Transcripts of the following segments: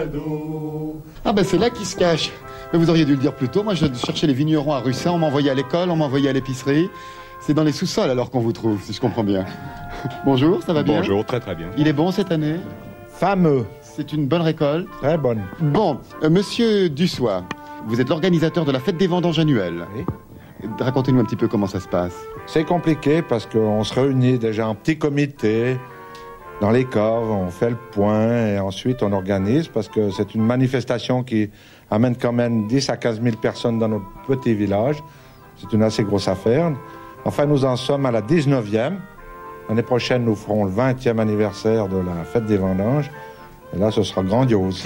Ah ben c'est là qu'il se cache. Mais vous auriez dû le dire plus tôt. Moi je cherchais les vignerons à Russin, on m'envoyait à l'école, on m'envoyait à l'épicerie. C'est dans les sous-sols alors qu'on vous trouve, si je comprends bien. Bonjour, ça va bien? Bonjour, très très bien. Il est bon cette année? Fameux. C'est une bonne récolte? Très bonne. Bon, monsieur Dussois, vous êtes l'organisateur de la fête des vendanges annuelles. Oui. Racontez-nous un petit peu comment ça se passe. C'est compliqué parce qu'on se réunit déjà en petit comité dans les caves, on fait le point et ensuite on organise parce que c'est une manifestation qui amène quand même 10 à 15 000 personnes dans notre petit village. C'est une assez grosse affaire. Enfin, nous en sommes à la 19e. L'année prochaine, nous ferons le 20e anniversaire de la fête des vendanges. Et là, ce sera grandiose.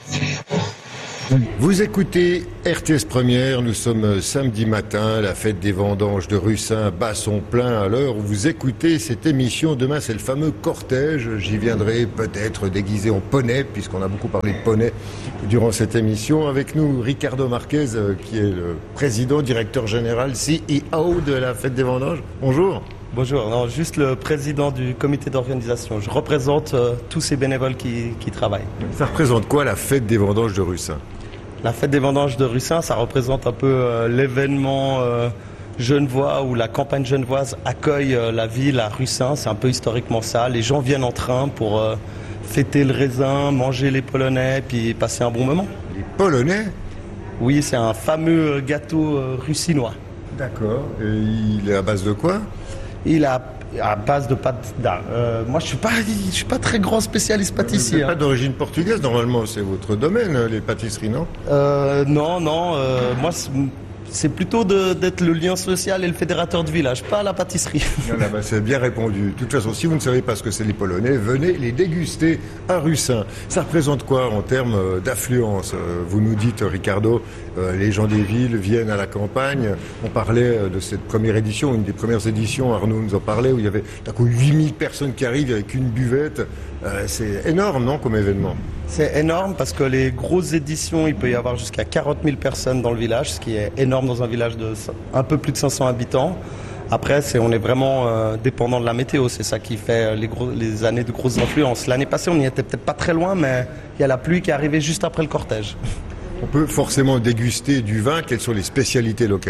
Vous écoutez RTS Première, nous sommes samedi matin, la fête des vendanges de Russin bat son plein à l'heure où vous écoutez cette émission. Demain, c'est le fameux cortège. J'y viendrai peut-être déguisé en poney, puisqu'on a beaucoup parlé de poney durant cette émission. Avec nous, Ricardo Marquez, qui est le président, directeur général, CEO de la fête des vendanges. Bonjour. Bonjour, non, juste le président du comité d'organisation. Je représente tous ces bénévoles qui travaillent. Ça représente quoi la fête des vendanges de Russin ? La fête des vendanges de Russin, ça représente un peu l'événement genevois où la campagne genevoise accueille la ville à Russin. C'est un peu historiquement ça. Les gens viennent en train pour fêter le raisin, manger les polonais, puis passer un bon moment. Les Polonais ? Oui, c'est un fameux gâteau russinois. D'accord. Et il est à base de quoi ? Il a à base de pâte d'art. Moi, je suis pas très grand spécialiste pâtissier. Vous n'êtes pas d'origine portugaise, normalement, c'est votre domaine, les pâtisseries, non ? Non. Moi, c'est plutôt d'être le lien social et le fédérateur de village, pas la pâtisserie. C'est bien répondu. De toute façon, si vous ne savez pas ce que c'est les Polonais, venez les déguster à Russin. Ça représente quoi en termes d'affluence ? Vous nous dites, Ricardo, les gens des villes viennent à la campagne. On parlait de cette première édition, une des premières éditions, Arnaud nous en parlait, où il y avait d'un coup 8000 personnes qui arrivent avec une buvette. C'est énorme, non, comme événement ? C'est énorme parce que les grosses éditions, il peut y avoir jusqu'à 40 000 personnes dans le village, ce qui est énorme dans un village de un peu plus de 500 habitants. Après, on est vraiment dépendant de la météo, c'est ça qui fait les années de grosses influences. L'année passée, on n'y était peut-être pas très loin, mais il y a la pluie qui est arrivée juste après le cortège. On peut forcément déguster du vin. Quelles sont les spécialités locales ?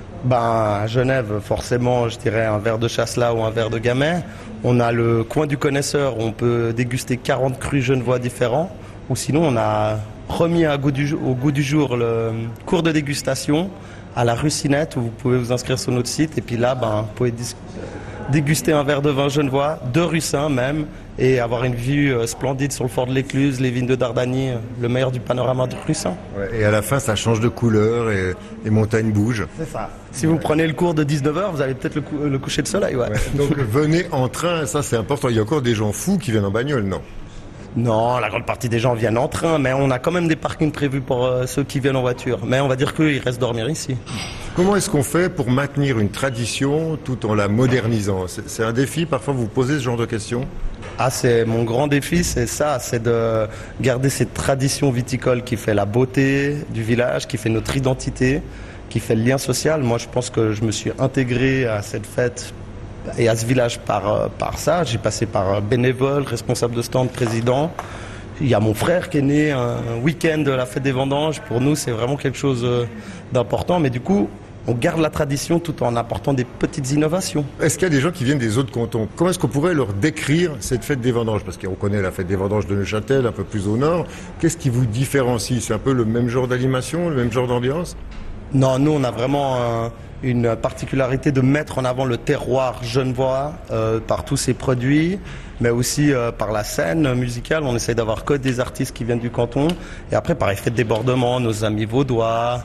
À Genève, forcément, je dirais un verre de chasselas ou un verre de gamay. On a le coin du connaisseur où on peut déguster 40 crus genevois différents. Ou sinon, on a remis au goût du jour le cours de dégustation à la Russinette où vous pouvez vous inscrire sur notre site. Et puis là, vous pouvez déguster un verre de vin genevois, de Russin même, et avoir une vue splendide sur le fort de l'Écluse, les vignes de Dardanie, le meilleur du panorama de Russin. Ouais, et à la fin, ça change de couleur et les montagnes bougent. C'est ça. Si vous prenez le cours de 19h, vous avez peut-être le coucher de soleil. Ouais. Donc venez en train, ça c'est important. Il y a encore des gens fous qui viennent en bagnole, non ? Non, la grande partie des gens viennent en train, mais on a quand même des parkings prévus pour ceux qui viennent en voiture. Mais on va dire qu'ils restent dormir ici. Comment est-ce qu'on fait pour maintenir une tradition tout en la modernisant ? C'est un défi, parfois vous posez ce genre de questions ? C'est mon grand défi, c'est ça, c'est de garder cette tradition viticole qui fait la beauté du village, qui fait notre identité, qui fait le lien social. Moi, je pense que je me suis intégré à cette fête et à ce village par ça. J'ai passé par bénévole, responsable de stand, président. Il y a mon frère qui est né un week-end de la fête des vendanges. Pour nous, c'est vraiment quelque chose d'important. Mais du coup, on garde la tradition tout en apportant des petites innovations. Est-ce qu'il y a des gens qui viennent des autres cantons ? Comment est-ce qu'on pourrait leur décrire cette fête des vendanges ? Parce qu'on connaît la fête des vendanges de Neuchâtel, un peu plus au nord. Qu'est-ce qui vous différencie ? C'est un peu le même genre d'animation, le même genre d'ambiance ? Non, nous, on a vraiment une particularité de mettre en avant le terroir genevois par tous ses produits, mais aussi par la scène musicale. On essaie d'avoir que des artistes qui viennent du canton. Et après, par effet de débordement, nos amis vaudois,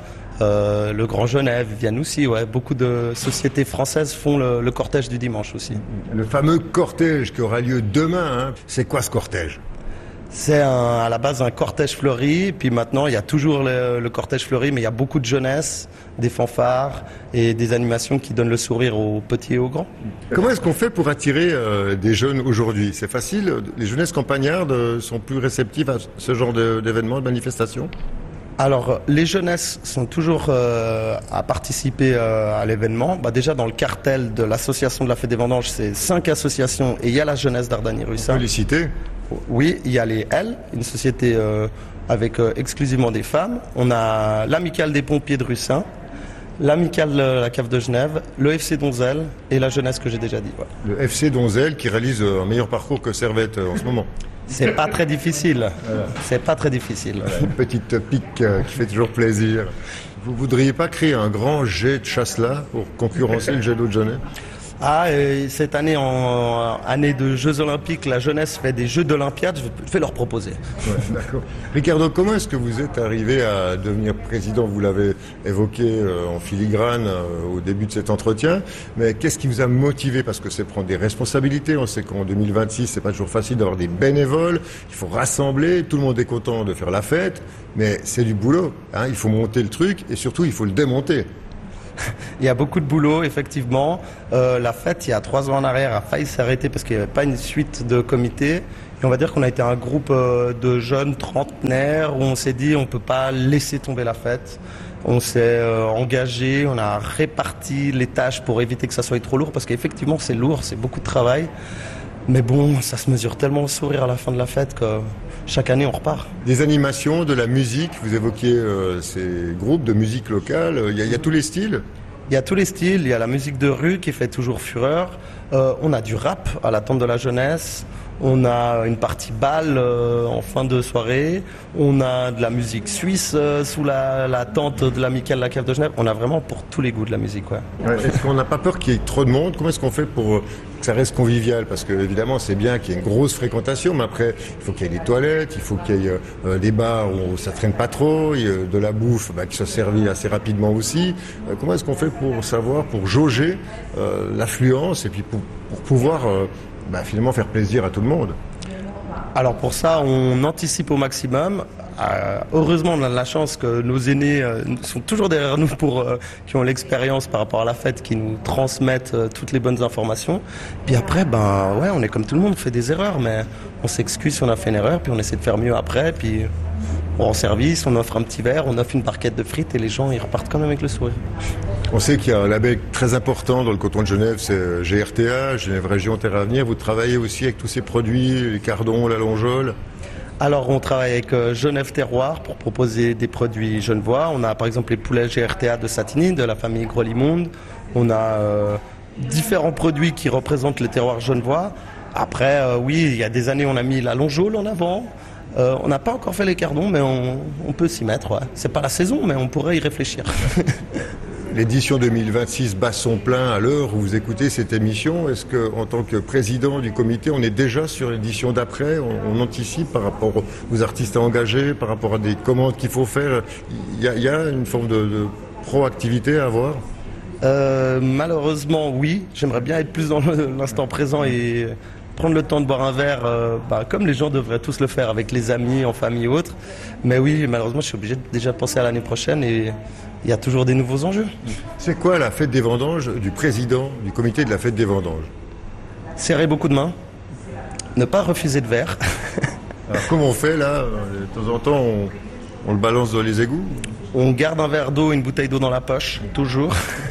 le Grand Genève viennent aussi. Ouais. Beaucoup de sociétés françaises font le cortège du dimanche aussi. Le fameux cortège qui aura lieu demain, c'est quoi ce cortège ? C'est à la base un cortège fleuri, puis maintenant il y a toujours le cortège fleuri, mais il y a beaucoup de jeunesse, des fanfares et des animations qui donnent le sourire aux petits et aux grands. Comment est-ce qu'on fait pour attirer des jeunes aujourd'hui ? C'est facile ? Les jeunesses campagnardes sont plus réceptives à ce genre d'événements, de manifestations ? Alors, les jeunesses sont toujours à participer à l'événement. Déjà, dans le cartel de l'association de la Fête des Vendanges, c'est 5 associations et il y a la jeunesse d'Ardagny-Russin. On peut les citer? Oui, il y a les L, une société avec exclusivement des femmes. On a l'Amicale des pompiers de Russin, l'Amicale de la Cave de Genève, le FC Donzel et la jeunesse que j'ai déjà dit. Ouais. Le FC Donzel qui réalise un meilleur parcours que Servette en ce moment. C'est pas très difficile. C'est pas très difficile. Une petite pique qui fait toujours plaisir. Vous voudriez pas créer un grand jet de chasse-là pour concurrencer le jet d'eau de Genève? Cette année, en année de Jeux Olympiques, la jeunesse fait des Jeux d'Olympiade, je vais leur proposer. Ouais, d'accord. Ricardo, comment est-ce que vous êtes arrivé à devenir président? Vous l'avez évoqué en filigrane au début de cet entretien, mais qu'est-ce qui vous a motivé? Parce que c'est prendre des responsabilités. On sait qu'en 2026, c'est pas toujours facile d'avoir des bénévoles. Il faut rassembler, tout le monde est content de faire la fête, mais c'est du boulot. Il faut monter le truc et surtout, il faut le démonter. Il y a beaucoup de boulot, effectivement. La fête, il y a 3 ans en arrière, a failli s'arrêter parce qu'il n'y avait pas une suite de comités. Et on va dire qu'on a été un groupe de jeunes trentenaires où on s'est dit on ne peut pas laisser tomber la fête. On s'est engagé, on a réparti les tâches pour éviter que ça soit trop lourd parce qu'effectivement c'est lourd, c'est beaucoup de travail. Mais bon, ça se mesure tellement au sourire à la fin de la fête que chaque année on repart. Des animations, de la musique, vous évoquiez ces groupes de musique locale, il y a tous les styles? Il y a tous les styles, il y a la musique de rue qui fait toujours fureur, on a du rap à la tente de la jeunesse, on a une partie bal en fin de soirée, on a de la musique suisse sous la tente de l'Amicale de la Cave de Genève, on a vraiment pour tous les goûts de la musique. Ouais. Est-ce qu'on n'a pas peur qu'il y ait trop de monde? Comment est-ce qu'on fait pour que ça reste convivial? Parce que évidemment c'est bien qu'il y ait une grosse fréquentation, mais après il faut qu'il y ait des toilettes, il faut qu'il y ait des bars où ça traîne pas trop, de la bouffe qui soit servie assez rapidement aussi. Comment est-ce qu'on fait pour jauger l'affluence et puis pour pouvoir finalement faire plaisir à tout le monde? Alors pour ça, on anticipe au maximum. Heureusement, on a de la chance que nos aînés sont toujours derrière nous qui ont l'expérience par rapport à la fête, qui nous transmettent toutes les bonnes informations. Puis après, on est comme tout le monde, on fait des erreurs, mais on s'excuse si on a fait une erreur, puis on essaie de faire mieux après, puis on rend service, on offre un petit verre, on offre une barquette de frites et les gens ils repartent quand même avec le sourire. On sait qu'il y a un label très important dans le canton de Genève, c'est GRTA, Genève Région Terre Avenir. Vous travaillez aussi avec tous ces produits, les cardons, la longeole? Alors on travaille avec Genève Terroir pour proposer des produits genevois. On a par exemple les poulets GRTA de Satigny, de la famille Gros-Limonde. On a différents produits qui représentent le terroir genevois. Après, oui, il y a des années on a mis la longeole en avant. On n'a pas encore fait les cardons, mais on peut s'y mettre. Ouais. C'est pas la saison, mais on pourrait y réfléchir. L'édition 2026 bat son plein à l'heure où vous écoutez cette émission. Est-ce qu'en tant que président du comité, on est déjà sur l'édition d'après? On anticipe par rapport aux artistes à engager, par rapport à des commandes qu'il faut faire? Il y a une forme de proactivité à avoir? Malheureusement, oui. J'aimerais bien être plus dans l'instant présent et prendre le temps de boire un verre, comme les gens devraient tous le faire avec les amis, en famille et autres. Mais oui, malheureusement, je suis obligé de déjà penser à l'année prochaine et il y a toujours des nouveaux enjeux. C'est quoi la fête des vendanges du président du comité de la fête des vendanges? Serrer beaucoup de mains, ne pas refuser de verre. Alors comment on fait là? De temps en temps, on le balance dans les égouts? On garde un verre d'eau, une bouteille d'eau dans la poche, toujours.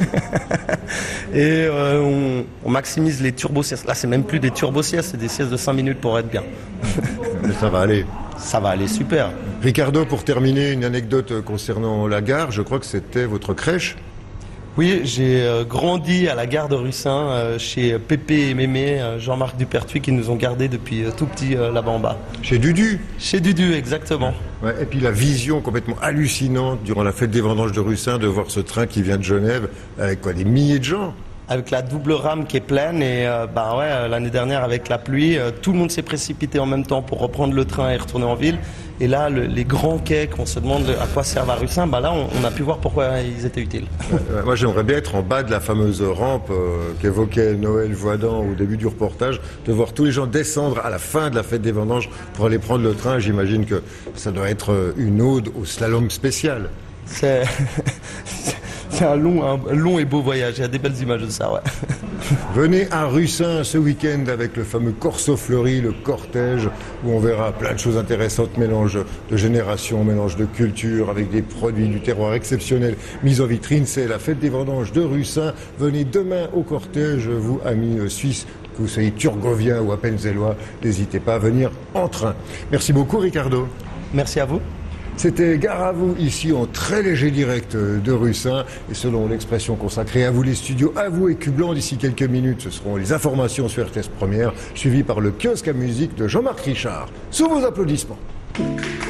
Et on maximise les turbo-siestes. Là, c'est même plus des turbo-siestes, c'est des siestes de 5 minutes pour être bien. Mais ça va aller. Ça va aller super. Ricardo, pour terminer, une anecdote concernant la gare. Je crois que c'était votre crèche. Oui, j'ai grandi à la gare de Russin, chez Pépé et Mémé, Jean-Marc Dupertuis, qui nous ont gardés depuis tout petit là-bas en bas. Chez Dudu? Chez Dudu, exactement. Ouais, et puis la vision complètement hallucinante durant la fête des vendanges de Russin de voir ce train qui vient de Genève avec des milliers de gens. Avec la double rame qui est pleine et l'année dernière avec la pluie, tout le monde s'est précipité en même temps pour reprendre le train et retourner en ville. Et là, les grands quais qu'on se demande à quoi servent à Russin, là on a pu voir pourquoi ils étaient utiles. Moi j'aimerais bien être en bas de la fameuse rampe qu'évoquait Noël Voidan au début du reportage, de voir tous les gens descendre à la fin de la fête des vendanges pour aller prendre le train. J'imagine que ça doit être une ode au slalom spécial. C'est un long et beau voyage, il y a des belles images de ça, ouais. Venez à Russin ce week-end avec le fameux Corso Fleuri, le cortège, où on verra plein de choses intéressantes, mélange de génération, mélange de culture, avec des produits du terroir exceptionnels mis en vitrine. C'est la fête des vendanges de Russin. Venez demain au cortège, vous amis suisses, que vous soyez turgoviens ou appenzellois, n'hésitez pas à venir en train. Merci beaucoup Ricardo. Merci à vous. C'était Gare à vous, ici en très léger direct de Russin. Et selon l'expression consacrée à vous les studios, à vous et Cublan, d'ici quelques minutes, ce seront les informations sur RTS Première, suivies par le kiosque à musique de Jean-Marc Richard. Sous vos applaudissements.